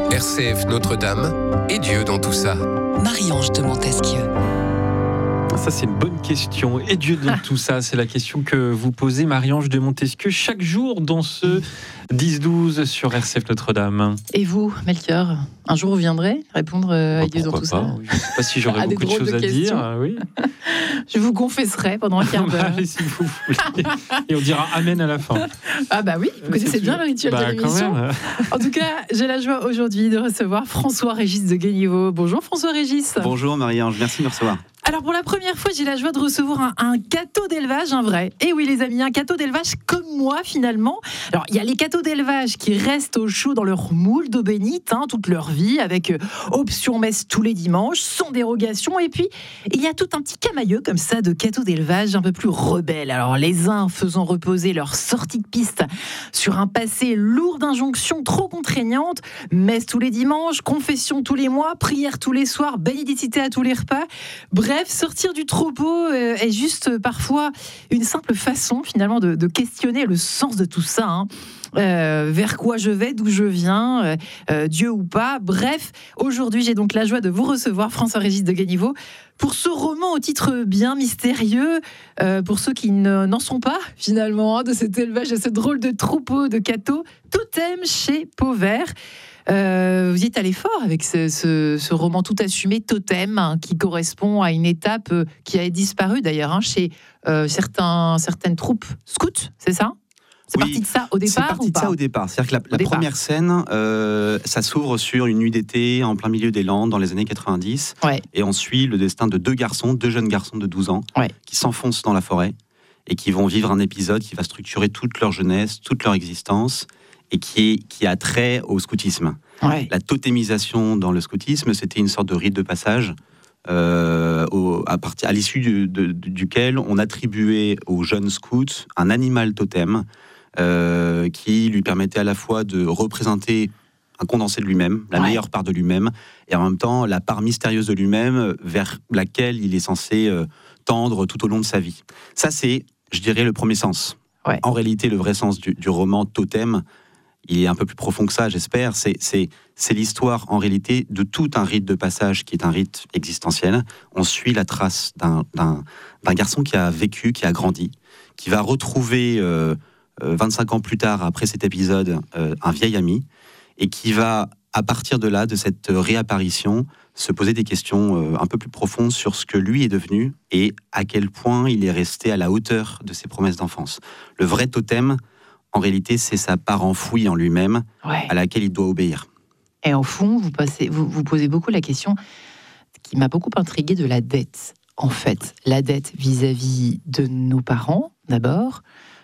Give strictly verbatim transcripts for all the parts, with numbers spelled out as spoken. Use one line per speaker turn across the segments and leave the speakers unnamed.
R C F Notre-Dame et Dieu dans tout ça.
Marie-Ange de Montesquieu.
Ça, c'est une bonne question. Et Dieu dans tout ça, c'est la question que vous posez, Marie-Ange de Montesquieu, chaque jour dans ce dix douze sur R C F Notre-Dame.
Et vous, Melchior, un jour vous viendrez répondre à
Bah,
Dieu dans tout
pas,
ça?
oui. Je ne sais pas si j'aurai
Ah,
beaucoup de choses
de
à
questions.
dire. Oui.
Je vous confesserai pendant un quart d'heure.
Bah, si vous voulez. Et on dira Amen à la fin.
Ah bah oui, vous connaissez
C'est
bien
sûr.
le rituel
Bah,
de
quand
l'émission.
même.
En tout cas, j'ai la joie aujourd'hui de recevoir François-Régis de Guéniveau. Bonjour François-Régis.
Bonjour Marie-Ange, merci de me recevoir.
Alors pour la première fois, j'ai la joie de recevoir un, un cateau d'élevage, un vrai. Et oui les amis, un cateau d'élevage comme moi finalement. Alors il y a les cateaux d'élevage qui restent au chaud dans leur moule d'eau bénite hein, toute leur vie, avec euh, option messe tous les dimanches, sans dérogation. Et puis il y a tout un petit camailleux comme ça de cateaux d'élevage un peu plus rebelles. Alors les uns faisant reposer leur sortie de piste sur un passé lourd d'injonctions trop contraignantes, messe tous les dimanches, confession tous les mois, prière tous les soirs, bénédicité à tous les repas. Bref, Bref, sortir du troupeau euh, est juste euh, parfois une simple façon finalement de, de questionner le sens de tout ça. Hein. Euh, vers quoi je vais, d'où je viens, euh, euh, Dieu ou pas. Bref, aujourd'hui j'ai donc la joie de vous recevoir, François-Régis de Guéniveau, pour ce roman au titre bien mystérieux, euh, pour ceux qui ne, n'en sont pas finalement, hein, de cet élevage, de ce drôle de troupeau de cathos, Totem chez Pauvert. Euh, vous y êtes allé fort avec ce, ce, ce roman tout assumé, Totem, hein, qui correspond à une étape euh, qui a disparu d'ailleurs hein, chez euh, certains, certaines troupes scouts, c'est ça? C'est
Oui,
parti de ça au départ
C'est parti
ou
de
pas
ça au départ. C'est-à-dire que la, la
départ.
première scène, euh, ça s'ouvre sur une nuit d'été en plein milieu des Landes dans les années quatre-vingt-dix.
Ouais.
Et on suit le destin de deux garçons, deux jeunes garçons de douze ans,
Ouais.
qui s'enfoncent dans la forêt et qui vont vivre un épisode qui va structurer toute leur jeunesse, toute leur existence et qui, est, qui a trait au scoutisme.
Ouais.
La totémisation dans le scoutisme, c'était une sorte de rite de passage euh, au, à, partir, à l'issue du, de, duquel on attribuait aux jeunes scouts un animal totem euh, qui lui permettait à la fois de représenter un condensé de lui-même, la
Ouais.
meilleure part de lui-même, et en même temps la part mystérieuse de lui-même vers laquelle il est censé euh, tendre tout au long de sa vie. Ça, c'est, je dirais, le premier sens.
Ouais.
En réalité, le vrai sens du, du roman Totem, il est un peu plus profond que ça, j'espère. C'est, c'est, c'est l'histoire, en réalité, de tout un rite de passage qui est un rite existentiel. On suit la trace d'un, d'un, d'un garçon qui a vécu, qui a grandi, qui va retrouver, euh, euh, vingt-cinq ans plus tard, après cet épisode, euh, un vieil ami, et qui va, à partir de là, de cette réapparition, se poser des questions euh, un peu plus profondes sur ce que lui est devenu et à quel point il est resté à la hauteur de ses promesses d'enfance. Le vrai totem, en réalité, c'est sa part enfouie en lui-même,
Ouais.
à laquelle il doit obéir.
Et au fond, vous, passez, vous, vous posez beaucoup la question qui m'a beaucoup intriguée de la dette. En fait, la dette vis-à-vis de nos parents, d'abord,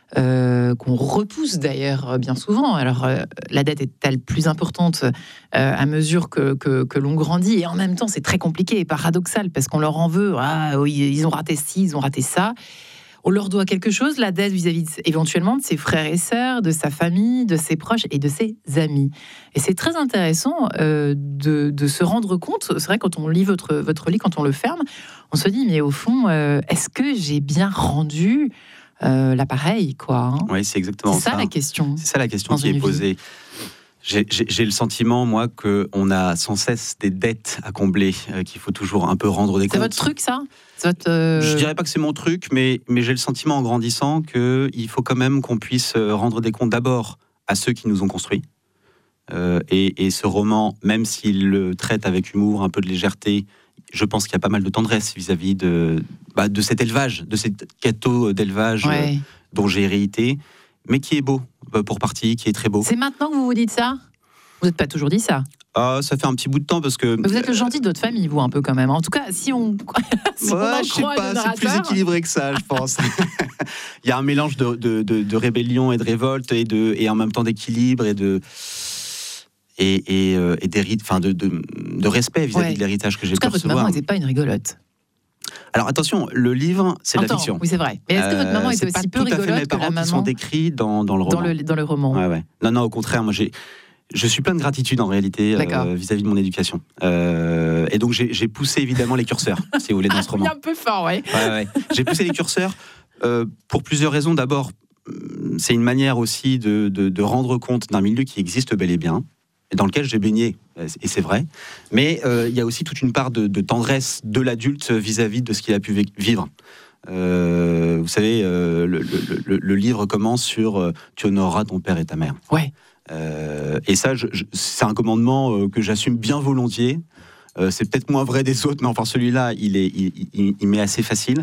euh, qu'on repousse d'ailleurs bien souvent. Alors, euh, la dette est-elle plus importante euh, à mesure que, que, que l'on grandit? Et en même temps, c'est très compliqué et paradoxal parce qu'on leur en veut. Ah, oui, ils ont raté ci, ils ont raté ça. On leur doit quelque chose, la dette vis-à-vis de, éventuellement de ses frères et sœurs, de sa famille, de ses proches et de ses amis. Et c'est très intéressant euh, de, de se rendre compte, c'est vrai quand on lit votre, votre livre, quand on le ferme, on se dit mais au fond, euh, est-ce que j'ai bien rendu euh, l'appareil quoi, hein?
Oui, c'est exactement
C'est ça,
ça.
la question.
C'est ça la question
Dans
qui
une
est
vie.
posée. J'ai, j'ai, j'ai le sentiment, moi, qu'on a sans cesse des dettes à combler, euh, qu'il faut toujours un peu rendre des
C'est
comptes.
votre truc, ça? C'est votre, euh,
Je dirais pas que c'est mon truc, mais, mais j'ai le sentiment en grandissant qu'il faut quand même qu'on puisse rendre des comptes d'abord à ceux qui nous ont construits. Euh, et, et ce roman, même s'il le traite avec humour, un peu de légèreté, je pense qu'il y a pas mal de tendresse vis-à-vis de, bah, de cet élevage, de cet gâteau d'élevage
ouais.
euh, dont j'ai hérité, mais qui est beau, euh, pour partie, qui est très beau.
C'est maintenant que vous vous dites ça? Vous n'êtes pas toujours dit ça?
Ah, ça fait un petit bout de temps parce que...
Mais vous êtes le gentil de votre famille, vous, un peu quand même. En tout cas, si on, si on
Ouais,
en
je sais
croit le
pas, c'est
narrateur...
plus équilibré que ça, je pense. Il y a un mélange de, de, de, de rébellion et de révolte et, de, et en même temps d'équilibre et de... Et, et, euh, et d'hérit- enfin de, de, de respect vis-à-vis
Ouais.
de l'héritage que j'ai
En tout
pu
cas, votre
recevoir.
maman n'était pas une rigolote.
Alors attention, le livre, c'est de la
J'entends,
fiction.
oui, c'est vrai. Mais est-ce que votre maman
Euh,
était
c'est
aussi
pas
peu
tout à fait mes
rigolote que
parents
la
qui
maman
sont décrits dans, dans le roman.
dans le, dans le roman?
Ouais, ouais. Non, non, au contraire, moi j'ai... Je suis plein de gratitude en réalité
D'accord.
euh, vis-à-vis de mon éducation. Euh, et donc j'ai, j'ai poussé évidemment les curseurs, si vous voulez, dans ce roman.
Oui, un peu fort, ouais.
Ouais, ouais. J'ai poussé les curseurs euh, pour plusieurs raisons. D'abord, c'est une manière aussi de, de, de rendre compte d'un milieu qui existe bel et bien, dans lequel j'ai baigné, et c'est vrai. Mais euh, il y a aussi toute une part de, de tendresse de l'adulte vis-à-vis de ce qu'il a pu vivre. Euh, vous savez, euh, le, le, le livre commence sur euh, « Tu honoreras ton père et ta mère ».
Ouais.
Euh, et ça, je, je, c'est un commandement euh, que j'assume bien volontiers. Euh, c'est peut-être moins vrai des autres, mais enfin celui-là, il, est, il, il, il m'est assez facile.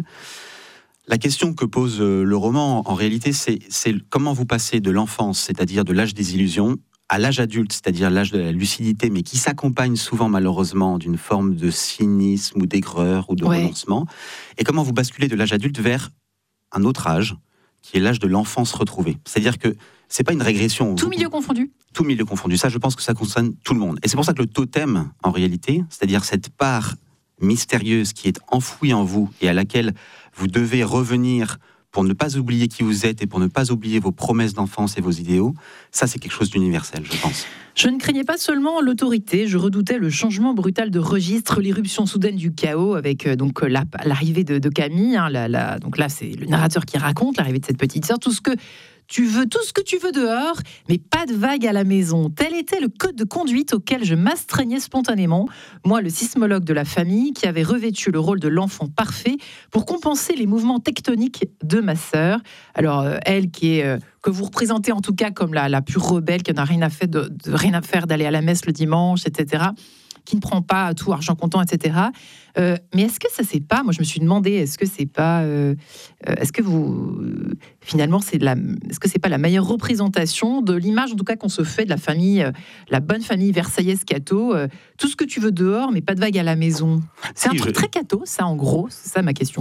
La question que pose euh, le roman, en réalité, c'est, c'est comment vous passez de l'enfance, c'est-à-dire de l'âge des illusions, à l'âge adulte, c'est-à-dire l'âge de la lucidité, mais qui s'accompagne souvent malheureusement d'une forme de cynisme ou d'aigreur ou de
Ouais.
renoncement, et comment vous basculez de l'âge adulte vers un autre âge, qui est l'âge de l'enfance retrouvée. C'est-à-dire que c'est pas une régression.
Tout
vous,
milieu confondu.
Tout milieu confondu. Ça, je pense que ça concerne tout le monde. Et c'est pour ça que le totem, en réalité, c'est-à-dire cette part mystérieuse qui est enfouie en vous et à laquelle vous devez revenir pour ne pas oublier qui vous êtes et pour ne pas oublier vos promesses d'enfance et vos idéaux, ça, c'est quelque chose d'universel, je pense.
Je ne craignais pas seulement l'autorité, je redoutais le changement brutal de registre, l'irruption soudaine du chaos avec euh, donc la, l'arrivée de, de Camille. Hein, la, la, donc là, c'est le narrateur qui raconte l'arrivée de cette petite sœur. Tout ce que tu veux, tout ce que tu veux dehors, mais pas de vagues à la maison. Tel était le code de conduite auquel je m'astreignais spontanément. Moi, le sismologue de la famille, qui avait revêtu le rôle de l'enfant parfait pour compenser les mouvements tectoniques de ma sœur. Alors, euh, elle qui est euh, que vous représentez en tout cas comme la, la pure rebelle, qui n'a rien à faire de, de rien à faire d'aller à la messe le dimanche, et cetera, qui ne prend pas tout argent comptant, et cetera. Euh, mais est-ce que ça c'est pas, moi je me suis demandé, est-ce que c'est pas, euh, euh, est-ce que vous, euh, finalement c'est de la, est-ce que c'est pas la meilleure représentation de l'image en tout cas qu'on se fait de la famille, euh, la bonne famille versaillaise catho, euh, tout ce que tu veux dehors, mais pas de vague à la maison. C'est
Si,
un truc
je-
très catho, ça en gros, c'est ça ma question.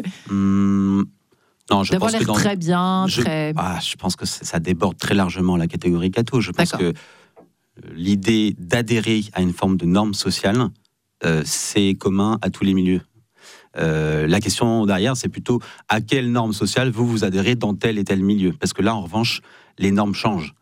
Hum, non, je
D'avoir
pense que
l'air
dans...
très bien,
je,
très.
ah, je pense que ça déborde très largement la catégorie catho. Je pense
D'accord.
que l'idée d'adhérer à une forme de norme sociale, euh, c'est commun à tous les milieux. Euh, la question derrière, c'est plutôt à quelle norme sociale vous vous adhérez dans tel et tel milieu. Parce que là, en revanche, les normes changent.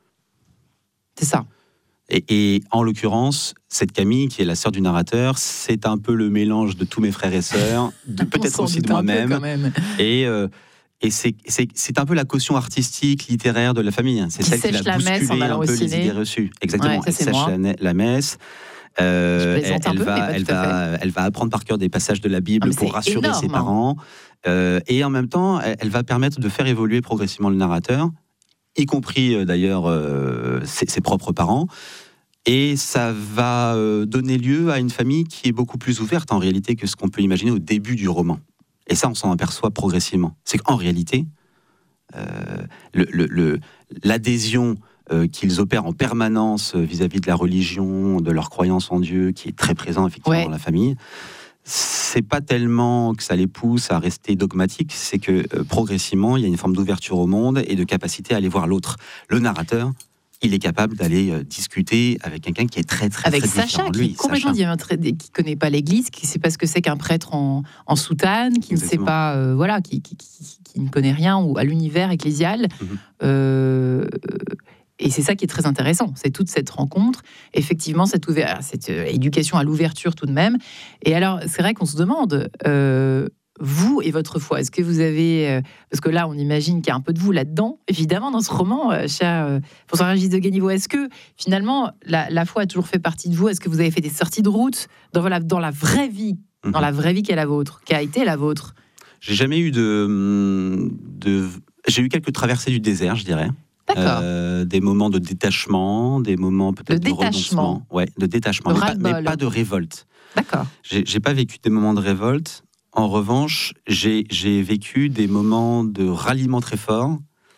C'est ça.
Et, et en l'occurrence, cette Camille, qui est la sœur du narrateur, c'est un peu le mélange de tous mes frères et sœurs, de,
On
peut-être
s'en
aussi
doute
de
un peu,
moi-même.
quand même.
Et, euh, et c'est, c'est, c'est un peu la caution artistique, littéraire de la famille. C'est
Qui
celle qui
sèche
va
la messe en
bousculer
allant
un
au
peu les
ciné.
idées reçues. Exactement,
Ouais, ça,
elle
c'est
sèche
moi.
la, la messe. Euh,
Je
elle,
plaisante un
elle
peu, mais
va,
pas
elle,
tout à
va, elle va apprendre par cœur des passages de la Bible
Ah, mais
pour
c'est
rassurer
énorme,
ses
hein.
parents. Euh, et en même temps, elle, elle va permettre de faire évoluer progressivement le narrateur, y compris euh, d'ailleurs euh, ses, ses propres parents. Et ça va euh, donner lieu à une famille qui est beaucoup plus ouverte en réalité que ce qu'on peut imaginer au début du roman. Et ça, on s'en aperçoit progressivement. C'est qu'en réalité, euh, le, le, le, l'adhésion euh, qu'ils opèrent en permanence vis-à-vis de la religion, de leur croyance en Dieu, qui est très présent effectivement
Ouais.
dans la famille, c'est pas tellement que ça les pousse à rester dogmatiques, c'est que euh, progressivement, il y a une forme d'ouverture au monde et de capacité à aller voir l'autre. Le narrateur, il est capable d'aller euh, discuter avec quelqu'un qui est très très
Avec
très
Sacha,
différent de
qui
lui.
est complètement
Sacha.
diamétré- qui connaît pas l'Église, qui sait pas ce que c'est qu'un prêtre en, en soutane, qui ne sait
Exactement.
pas, euh, voilà, qui, qui, qui- qui ne connaît rien ou à l'univers ecclésial.
Mhm.
Euh, et c'est ça qui est très intéressant, c'est toute cette rencontre, effectivement, cette, ouver- cette euh, éducation à l'ouverture tout de même. Et alors, c'est vrai qu'on se demande, euh, vous et votre foi, est-ce que vous avez, euh, parce que là, on imagine qu'il y a un peu de vous là-dedans, évidemment, dans ce roman, euh, cher euh, François Régis de Ganiveau, est-ce que finalement, la, la foi a toujours fait partie de vous? Est-ce que vous avez fait des sorties de route dans, voilà, dans la vraie vie, dans
Mhm.
la vraie vie qui est la vôtre, qui a été la vôtre?
J'ai jamais eu de, de... J'ai eu quelques traversées du désert, je dirais.
D'accord.
Euh, des moments de détachement, des moments peut-être
De
de,
détachement.
renoncement. Ouais, de détachement,
De
mais pas, mais
ras-le-bol.
pas de révolte.
D'accord.
J'ai, j'ai pas vécu des moments de révolte. En revanche, j'ai, j'ai vécu des moments de ralliement très forts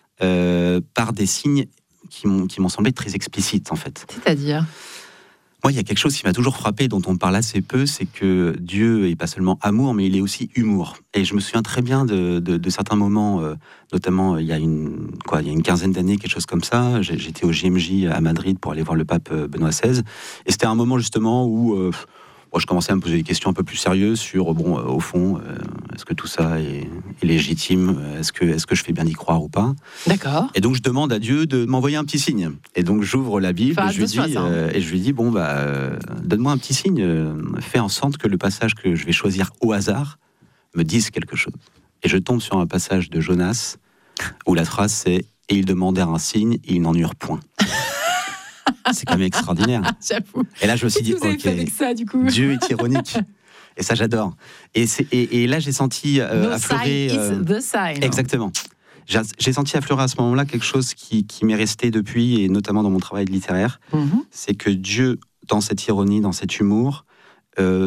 euh, par des signes qui m'ont, qui m'ont semblé très explicites, en fait.
C'est-à-dire?
Moi, il y a quelque chose qui m'a toujours frappé, dont on parle assez peu, c'est que Dieu est pas seulement amour, mais il est aussi humour. Et je me souviens très bien de, de, de certains moments, euh, notamment il y a une quoi, il y a une quinzaine d'années, quelque chose comme ça. J'ai- J'étais au J M J à Madrid pour aller voir le pape euh, Benoît seize, et c'était un moment justement où euh, moi, je commençais à me poser des questions un peu plus sérieuses sur bon, euh, au fond, euh, est-ce que tout ça est, est légitime? Est-ce que est-ce que je fais bien d'y croire ou pas?
D'accord.
Et donc je demande à Dieu de m'envoyer un petit signe. Et donc j'ouvre la Bible
Fais
et je, lui dis,
attention à ça, hein.
euh, et je lui dis bon bah euh, donne-moi un petit signe, euh, fais en sorte que le passage que je vais choisir au hasard me dise quelque chose. Et je tombe sur un passage de Jonas où la phrase c'est et ils demandèrent un signe, et ils n'en eurent point. C'est quand même extraordinaire.
J'avoue.
Et là, je me suis dit,
Qu'est-ce que vous avez
ok,
fait avec ça, du coup?
Dieu est ironique. Et ça, j'adore. Et, c'est, et, et là, j'ai senti euh,
No
affleurer.
sign
euh,
is the sign.
Exactement. J'ai, j'ai senti affleurer à ce moment-là quelque chose qui, qui m'est resté depuis, et notamment dans mon travail littéraire.
Mm-hmm.
C'est que Dieu, dans cette ironie, dans cet humour, euh,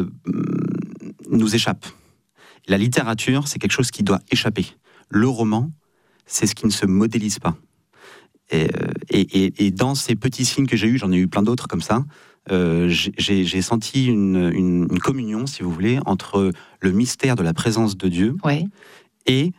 nous échappe. La littérature, c'est quelque chose qui doit échapper. Le roman, c'est ce qui ne se modélise pas. Et, et, et, et dans ces petits signes que j'ai eus, j'en ai eu plein d'autres comme ça, euh, j'ai, j'ai senti une, une, une communion, si vous voulez, entre le mystère de la présence de Dieu
Ouais.
et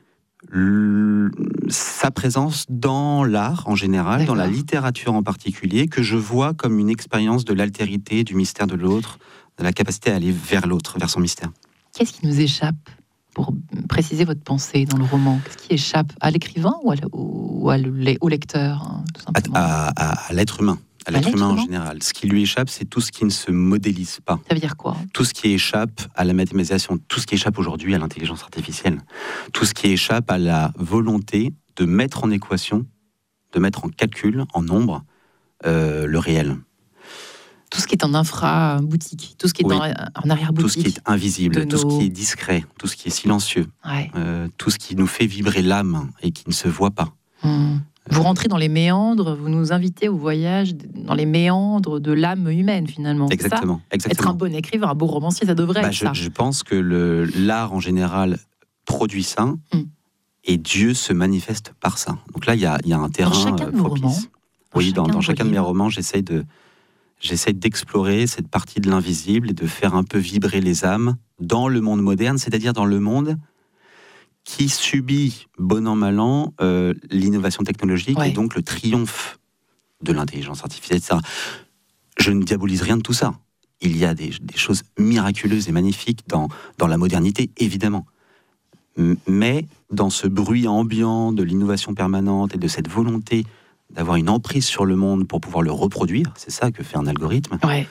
le, sa présence dans l'art en général,
D'accord.
dans la littérature en particulier, que je vois comme une expérience de l'altérité, du mystère de l'autre, de la capacité à aller vers l'autre, vers son mystère.
Qu'est-ce qui nous échappe, pour préciser votre pensée dans le roman? Qu'est-ce qui échappe à l'écrivain ou, à, ou à le, au lecteur, hein, tout simplement?
À, à, à l'être humain, à l'être, à l'être humain, humain en général. Ce qui lui échappe, c'est tout ce qui ne se modélise pas.
Ça veut dire quoi?
Tout ce qui échappe à la mathématisation, tout ce qui échappe aujourd'hui à l'intelligence artificielle, tout ce qui échappe à la volonté de mettre en équation, de mettre en calcul, en nombre, euh, le réel.
Tout ce qui est en infra-boutique, tout ce qui est
oui.
dans, en arrière-boutique.
Tout ce qui est invisible, tout nos... ce qui est discret, tout ce qui est silencieux,
ouais.
euh, tout ce qui nous fait vibrer l'âme et qui ne se voit pas.
Hum. Vous rentrez dans les méandres, vous nous invitez au voyage dans les méandres de l'âme humaine, finalement.
Exactement.
C'est ça
exactement.
Être un bon écrivain, un beau romancier, ça devrait
bah,
être
je,
ça.
Je pense que le, l'art, en général, produit ça, hum. et Dieu se manifeste par ça. Donc là, il y a, y a un terrain
dans chacun de
propice.
Romans,
oui, dans,
chacun,
dans chacun de mes
livres.
romans, j'essaye de... J'essaie d'explorer cette partie de l'invisible et de faire un peu vibrer les âmes dans le monde moderne, c'est-à-dire dans le monde qui subit, bon an, mal an, euh, l'innovation technologique ouais. et donc le triomphe de l'intelligence artificielle, et cetera. Je ne diabolise rien de tout ça. Il y a des, des choses miraculeuses et magnifiques dans, dans la modernité, évidemment. Mais dans ce bruit ambiant de l'innovation permanente et de cette volonté d'avoir une emprise sur le monde pour pouvoir le reproduire, c'est ça que fait un algorithme,
ouais.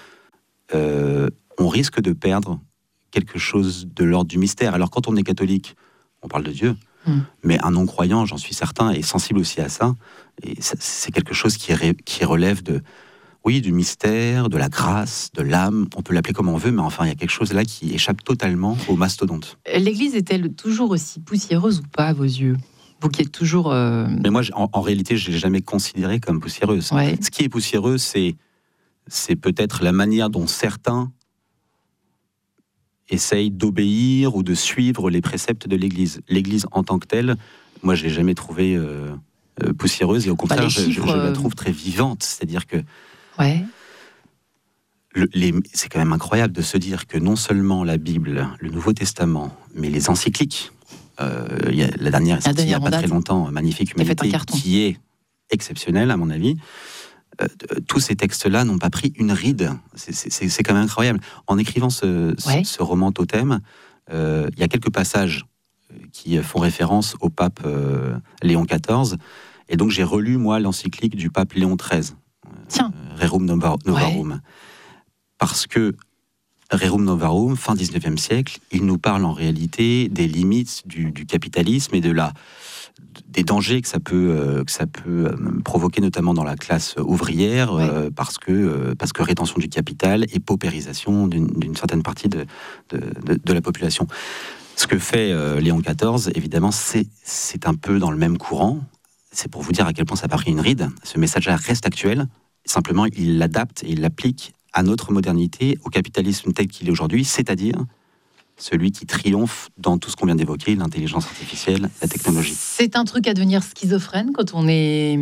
euh, on risque de perdre quelque chose de l'ordre du mystère. Alors quand on est catholique, on parle de Dieu, mm. mais un non-croyant, j'en suis certain, est sensible aussi à ça, et ça, c'est quelque chose qui, ré, qui relève de, oui, du mystère, de la grâce, de l'âme, on peut l'appeler comme on veut, mais enfin il y a quelque chose là qui échappe totalement au mastodonte.
L'Église est-elle toujours aussi poussiéreuse ou pas à vos yeux ? Vous qui êtes toujours... Euh...
Mais moi, en, en réalité, je ne l'ai jamais considérée comme poussiéreuse.
Ouais.
Ce qui est poussiéreux, c'est, c'est peut-être la manière dont certains essayent d'obéir ou de suivre les préceptes de l'Église. L'Église en tant que telle, moi, je ne l'ai jamais trouvée euh, euh, poussiéreuse. Et au contraire, bah, chiffres, je, je, je la trouve très vivante. C'est-à-dire que...
Ouais.
Le, les, c'est quand même incroyable de se dire que non seulement la Bible, le Nouveau Testament, mais les encycliques... Euh, il y a la dernière, la il n'y a pas très longtemps, Magnifique Humanité, qui est exceptionnelle à mon avis. Euh, tous ces textes-là n'ont pas pris une ride. C'est, c'est, c'est quand même incroyable. En écrivant ce, ouais. ce, ce roman Totem, euh, il y a quelques passages qui font référence au pape euh, Léon quatorze. Et donc j'ai relu, moi, l'encyclique du pape Léon treize.
Tiens.
Euh, Rerum Novarum. Ouais. Parce que Rerum Novarum, fin dix-neuvième siècle, il nous parle en réalité des limites du, du capitalisme et de la, des dangers que ça peut, euh, que ça peut euh, provoquer, notamment dans la classe ouvrière, ouais. euh, parce, que, euh, parce que rétention du capital et paupérisation d'une, d'une certaine partie de, de, de, de la population. Ce que fait euh, Léon quatorze, évidemment, c'est, c'est un peu dans le même courant. C'est pour vous dire à quel point ça n'a pas pris une ride. Ce message-là reste actuel. Simplement, il l'adapte et il l'applique à notre modernité, au capitalisme tel qu'il est aujourd'hui, c'est-à-dire celui qui triomphe dans tout ce qu'on vient d'évoquer, l'intelligence artificielle, la technologie.
C'est un truc à devenir schizophrène quand on est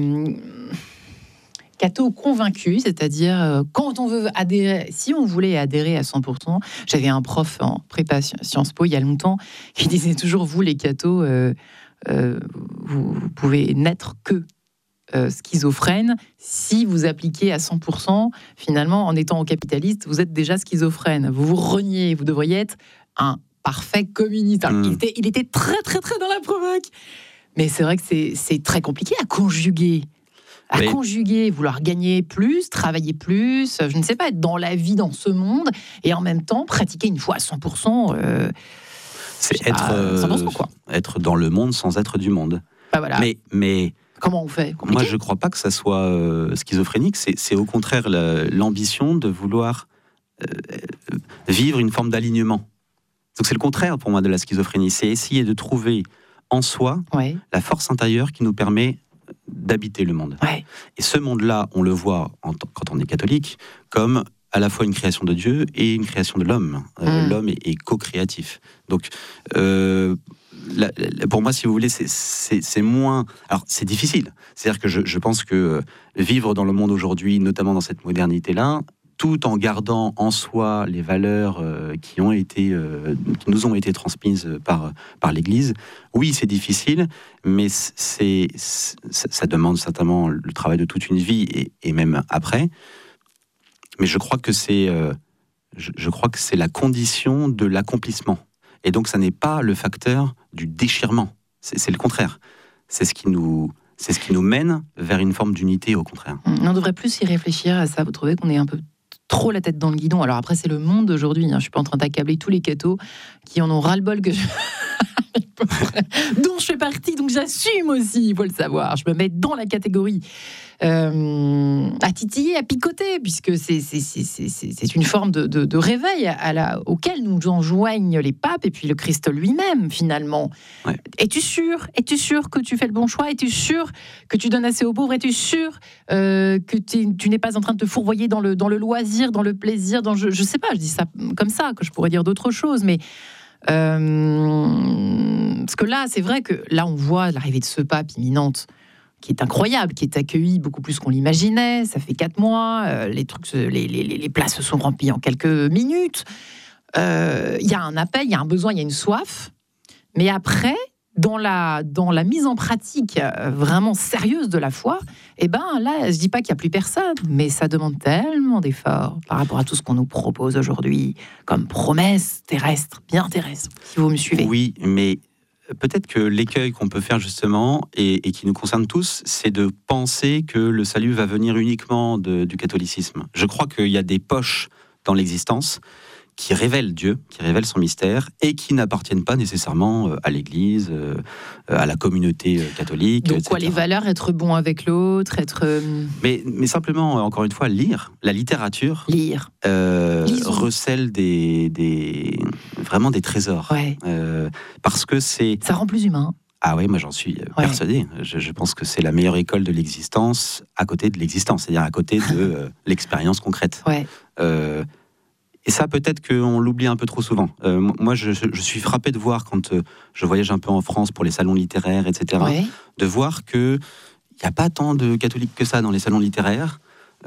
catho convaincu, c'est-à-dire quand on veut adhérer, si on voulait adhérer à cent pour cent, j'avais un prof en prépa Sciences Po il y a longtemps qui disait toujours, vous les cathos, euh, euh, vous, vous pouvez n'être que Euh, schizophrène, si vous appliquez à cent pour cent, finalement, en étant capitaliste, vous êtes déjà schizophrène. Vous vous reniez, vous devriez être un parfait communiste. Alors, mmh. il, était, il était très, très, très dans la provoque. Mais c'est vrai que c'est, c'est très compliqué à conjuguer. À Mais... conjuguer, vouloir gagner plus, travailler plus, je ne sais pas, être dans la vie, dans ce monde, et en même temps, pratiquer une foi à cent pour cent. Euh,
c'est être,
pas,
euh,
cent pour cent quoi.
Être dans le monde sans être du monde.
Bah voilà.
Mais... mais...
Comment on fait ? Compliqué ?
Moi, je ne crois pas que ça soit euh, schizophrénique. C'est, c'est au contraire la, l'ambition de vouloir euh, vivre une forme d'alignement. Donc c'est le contraire pour moi de la schizophrénie. C'est essayer de trouver en soi
Ouais.
la force intérieure qui nous permet d'habiter le monde.
Ouais.
Et ce monde-là, on le voit en t- quand on est catholique comme à la fois une création de Dieu et une création de l'homme. Euh,
Mm.
L'homme est, est co-créatif. Donc, euh, la- la- pour moi, si vous voulez, c'est, c'est, c'est moins... Alors, c'est difficile. C'est-à-dire que je, je pense que euh, vivre dans le monde aujourd'hui, notamment dans cette modernité-là, tout en gardant en soi les valeurs euh, qui ont été, euh, qui nous ont été transmises par, par l'Église, oui, c'est difficile, mais c'est, c'est, ça demande certainement le travail de toute une vie et, et même après. Mais je crois que c'est, euh, je, je crois que c'est la condition de l'accomplissement. Et donc, ça n'est pas le facteur du déchirement. C'est, c'est le contraire. C'est ce qui nous, c'est ce qui nous mène vers une forme d'unité, au contraire.
On devrait plus y réfléchir à ça. Vous trouvez qu'on est un peu trop la tête dans le guidon ? Alors après, c'est le monde d'aujourd'hui. Hein. Je ne suis pas en train d'accabler tous les cathos qui en ont ras-le-bol que je... dont je fais partie, donc j'assume aussi, il faut le savoir. Je me mets dans la catégorie euh, à titiller, à picoter, puisque c'est, c'est, c'est, c'est, c'est une forme de, de, de réveil à la, auquel nous enjoignent les papes et puis le Christ lui-même, finalement.
Ouais.
Es-tu sûr Es-tu sûr que tu fais le bon choix ? Es-tu sûr que tu donnes assez aux pauvres ? Es-tu sûr euh, que tu n'es pas en train de te fourvoyer dans le, dans le loisir, dans le plaisir dans, Je ne sais pas, je dis ça comme ça, que je pourrais dire d'autres choses, mais... Euh, parce que là, c'est vrai que là, on voit l'arrivée de ce pape imminente, qui est incroyable, qui est accueilli beaucoup plus qu'on l'imaginait. Ça fait quatre mois, euh, les trucs, les, les, les places se sont remplies en quelques minutes. Il euh, y a un appel, il y a un besoin, il y a une soif. Mais après, dans la, dans la mise en pratique euh, vraiment sérieuse de la foi, eh ben là, je dis pas qu'il n'y a plus personne, mais ça demande tellement d'efforts par rapport à tout ce qu'on nous propose aujourd'hui comme promesse terrestre, bien terrestre, si vous me suivez.
Oui, mais peut-être que l'écueil qu'on peut faire justement, et, et qui nous concerne tous, c'est de penser que le salut va venir uniquement de, du catholicisme. Je crois qu'il y a des poches dans l'existence qui révèlent Dieu, qui révèlent son mystère, et qui n'appartiennent pas nécessairement à l'Église, à la communauté catholique,
donc
et cetera.
Quoi, les valeurs, être bon avec l'autre, être...
Mais, mais simplement, encore une fois, lire. La littérature
lire.
Euh, recèle des, des, vraiment des trésors.
Ouais.
Euh, parce que c'est...
Ça rend plus humain.
Ah oui, moi j'en suis
Ouais.
persuadé. Je, je pense que c'est la meilleure école de l'existence à côté de l'existence, c'est-à-dire à côté de euh, l'expérience concrète.
Ouais.
Euh, Et ça, peut-être qu'on l'oublie un peu trop souvent. Euh, moi, je, je suis frappé de voir, quand euh, je voyage un peu en France pour les salons littéraires, et cetera,
Ouais.
de voir qu'il n'y a pas tant de catholiques que ça dans les salons littéraires.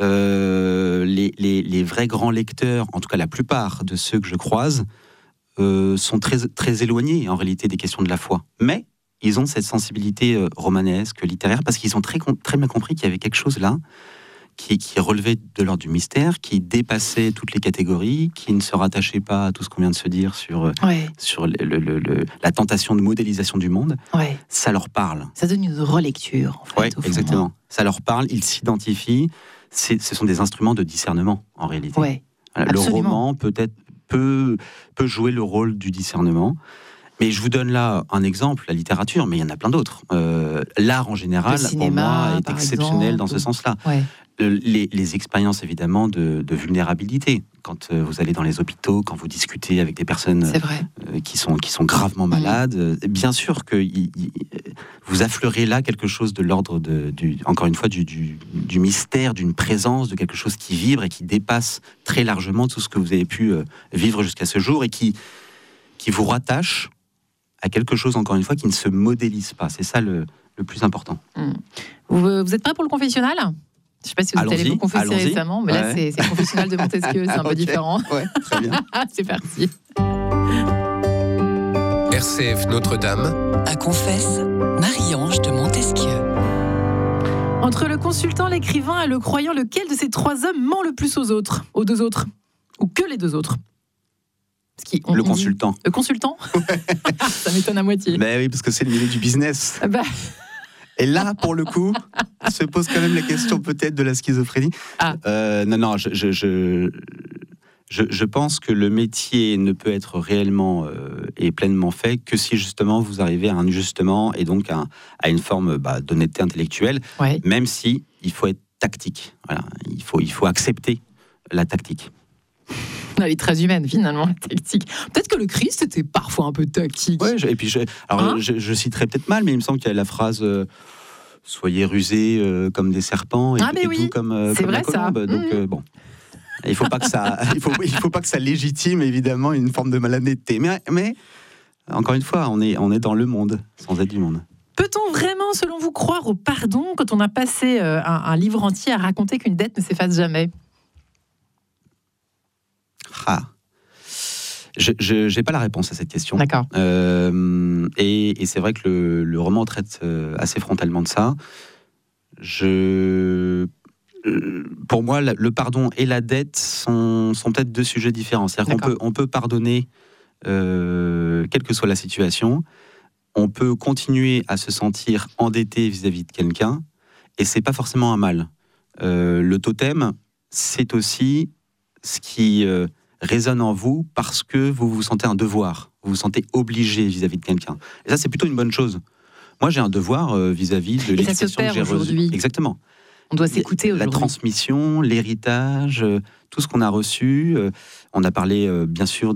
Euh, les, les, les vrais grands lecteurs, en tout cas la plupart de ceux que je croise, euh, sont très, très éloignés, en réalité, des questions de la foi. Mais ils ont cette sensibilité euh, romanesque, littéraire, parce qu'ils ont très, très bien compris qu'il y avait quelque chose là, Qui, qui relevait de l'ordre du mystère, qui dépassait toutes les catégories, qui ne se rattachait pas à tout ce qu'on vient de se dire sur,
Ouais.
sur le, le, le, la tentation de modélisation du monde.
Ouais.
Ça leur parle.
Ça donne une relecture, en fait.
Oui,
au fond.
exactement. Ça leur parle, ils s'identifient. C'est, ce sont des instruments de discernement, en réalité.
Ouais.
Voilà, le
absolument.
roman peut-être peut, peut jouer le rôle du discernement. Mais je vous donne là un exemple, la littérature, mais il y en a plein d'autres. Euh, l'art en général,
Le cinéma,
pour moi, est
par
exceptionnel
exemple.
dans ce sens-là.
Ouais.
Les, les expériences évidemment de, de vulnérabilité, quand euh, vous allez dans les hôpitaux, quand vous discutez avec des personnes
C'est vrai.
euh, qui, sont, qui sont gravement malades, euh, bien sûr que y, y, vous affleurez là quelque chose de l'ordre, de, du, encore une fois, du, du, du mystère, d'une présence, de quelque chose qui vibre et qui dépasse très largement tout ce que vous avez pu euh, vivre jusqu'à ce jour et qui, qui vous rattache à quelque chose, encore une fois, qui ne se modélise pas. C'est ça le, le plus important.
Mm. Vous, vous êtes prêts pour le confessionnel ? Je ne sais pas si vous
Allons-y,
allez vous confesser
allons-y.
récemment, mais là,
Ouais.
c'est, c'est le confessionnal de Montesquieu, c'est un peu
Ok.
différent.
Ouais, très bien.
C'est parti.
R C F Notre-Dame,
À confesse, Marie-Ange de Montesquieu.
Entre le consultant, l'écrivain et le croyant, lequel de ces trois hommes ment le plus aux autres, aux deux autres, ou que les deux autres ? Parce qu'il- on-
Le
on dit-
consultant.
Le consultant. Ça m'étonne à moitié.
Ben oui, parce que c'est le milieu du business.
Ah bah,
Et là, pour le coup, se pose quand même la question peut-être de la schizophrénie.
Ah.
Euh, non, non, je, je, je, Je, je pense que le métier ne peut être réellement euh, et pleinement fait que si justement vous arrivez à un ajustement et donc à, à une forme bah, d'honnêteté intellectuelle,
Ouais.
même si il faut être tactique. Voilà. Il faut, il faut accepter la tactique.
Elle est très humaine, finalement, la tactique. Peut-être que le Christ était parfois un peu tactique.
Ouais, je- et puis je, alors
Hein
je, je citerai peut-être mal, mais il me semble qu'il y a la phrase euh, soyez rusés euh, comme des serpents et,
Ah, mais
et
oui,
doux comme, euh,
c'est
comme la
vrai, ça.
colombe. Donc
Mhm.
euh, bon, il faut pas que ça, il faut, il faut pas que ça légitime évidemment une forme de malhonnêteté. Mais, mais encore une fois, on est, on est dans le monde sans être du monde.
Peut-on vraiment, selon vous, croire au pardon quand on a passé euh, un, un livre entier à raconter qu'une dette ne s'efface jamais ?
Ah. Je n'ai pas la réponse à cette question.
D'accord.
Euh, et et c'est vrai que le, le roman traite euh, assez frontalement de ça. Je, euh, pour moi, la- le pardon et la dette sont, sont peut-être deux sujets différents. C'est-à-dire qu'on
D'accord.
peut, on peut pardonner, euh, quelle que soit la situation. On peut continuer à se sentir endetté vis-à-vis de quelqu'un. Et c'est pas forcément un mal. Euh, le totem, c'est aussi ce qui euh, résonne en vous parce que vous vous sentez un devoir, vous vous sentez obligé vis-à-vis de quelqu'un. Et ça, c'est plutôt une bonne chose. Moi, j'ai un devoir euh, vis-à-vis de
Et ça se
l'éducation que
perd
j'ai reçue.
aujourd'hui.
Exactement.
On doit s'écouter
La
aujourd'hui.
transmission, l'héritage, euh, tout ce qu'on a reçu. euh, on a parlé, euh, bien sûr,